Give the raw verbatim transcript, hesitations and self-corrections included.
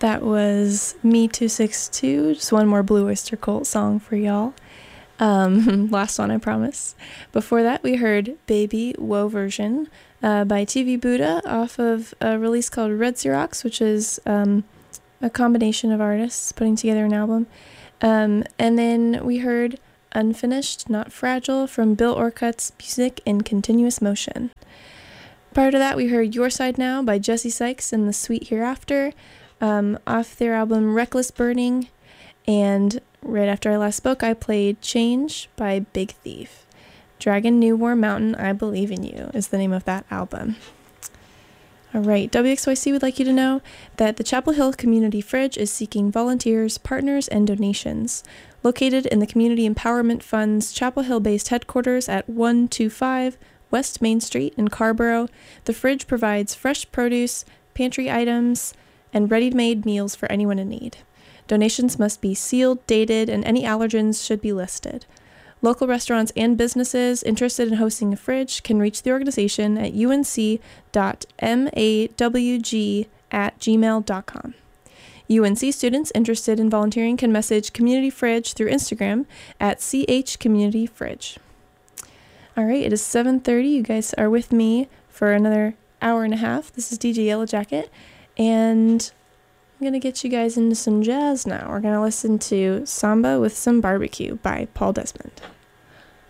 That was Me two sixty-two, just one more Blue Oyster Cult song for y'all. Um, last one, I promise. Before that, we heard Baby Woe Version uh, by T V Buddha off of a release called Red Xerox, which is um, a combination of artists putting together an album. Um, and then we heard Unfinished, Not Fragile from Bill Orcutt's Music in Continuous Motion. Prior to that, we heard Your Side Now by Jesse Sykes and The Sweet Hereafter um, off their album Reckless Burning. And right after I last spoke, I played Change by Big Thief. Dragon New War Mountain, I Believe in You is the name of that album. All right, W X Y C would like you to know that the Chapel Hill Community Fridge is seeking volunteers, partners, and donations. Located in the Community Empowerment Fund's Chapel Hill-based headquarters at one twenty-five West Main Street in Carrboro, the fridge provides fresh produce, pantry items, and ready-made meals for anyone in need. Donations must be sealed, dated, and any allergens should be listed. Local restaurants and businesses interested in hosting a fridge can reach the organization at unc dot mawg at gmail dot com. U N C students interested in volunteering can message Community Fridge through Instagram at chcommunityfridge. All right, it is seven thirty. You guys are with me for another hour and a half. This is D J Yellow Jacket, and I'm going to get you guys into some jazz now. We're going to listen to Samba with Some Barbecue by Paul Desmond.